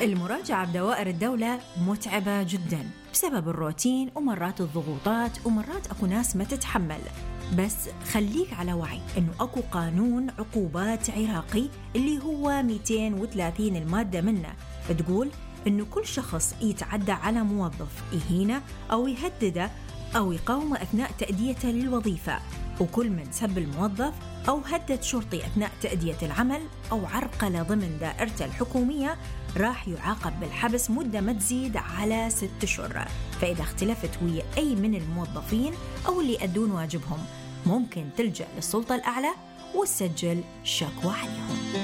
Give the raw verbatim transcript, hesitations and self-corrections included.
المراجعة بدوائر الدولة متعبة جدا بسبب الروتين ومرات الضغوطات ومرات أكو ناس ما تتحمل. بس خليك على وعي إنه أكو قانون عقوبات عراقي اللي هو مئتين وثلاثين المادة منه بتقول إنه كل شخص يتعدى على موظف يهينه أو يهدده أو يقاومه أثناء تأديته للوظيفة، وكل من سب الموظف أو هدد شرطي أثناء تأدية العمل أو عرقله ضمن دائرته الحكومية راح يعاقب بالحبس مدة ما تزيد على ست أشهر. فإذا اختلفت ويا أي من الموظفين أو اللي يأدون واجبهم ممكن تلجأ للسلطة الأعلى وتسجل شكوى عليهم.